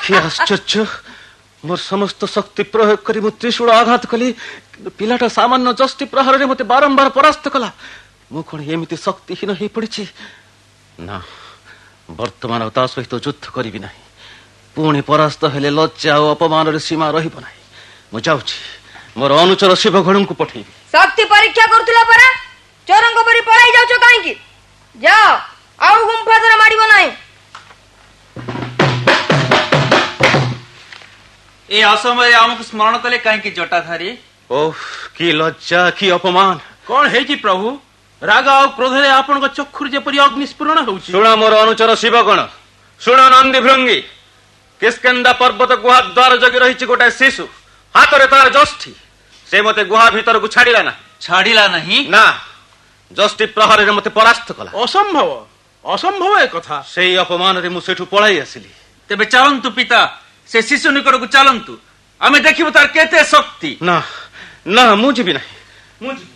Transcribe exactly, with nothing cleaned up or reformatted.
कि आश्चर्य मोर समस्त शक्ति प्रयोग करी मु त्रिशूल आघात कली पिलाटा सामान्य जष्टि प्रहार रे मते बारंबार परास्त कला मु कोन एमिति शक्तिहीन होई पड़िछि ना वर्तमान ता सहित युद्ध करिबि नाही पुणी परास्त हेले लज्जा और अपमान रे सीमा रहिब नाही मु जाउछि मोर अनुचर शिवगण को पठेबि शक्ति परीक्षा करथुला परा चोरंग परी पळाई जाउछो काहे की जाओ आउ गुंफा द्वारा मारिबो नाही ए असमय हमकु स्मरण कले काहे की जटाधारी ओह की लज्जा की अपमान कौन है जी प्रभु राग और क्रोध रे आपन को चक्षुर जेपरि अग्निस्फुरण होउछि सुण मोर अनुचर शिवगण सुण नंदी भृंगी किस्कंदा पर्वत गुहा द्वार जगी रहिछि गोटे शिशु हाथ रे तार जष्टि से मते गुहा भीतर को छाड़िला ना छाड़िला नहीं ना जष्टि प्रहार रे मते परास्त कला असंभव असंभव ए कथा सेई अपमान रे मु सेठु पळाई आसिली तेबे चलंतु पिता से शिशु निकट को चलंतु आमे देखिबो तार केते शक्ति ना ना मु जिबि नाही मु